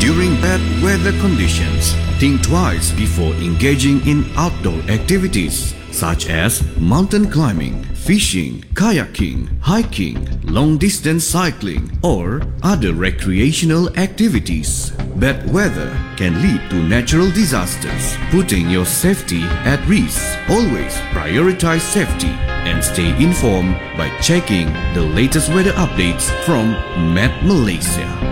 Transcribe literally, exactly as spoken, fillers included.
During bad weather conditions, think twice before engaging in outdoor activities such as mountain climbing, fishing, kayaking, hiking, long-distance cycling, or other recreational activities. Bad weather can lead to natural disasters, putting your safety at risk. Always prioritize safety and stay informed by checking the latest weather updates from Met Malaysia.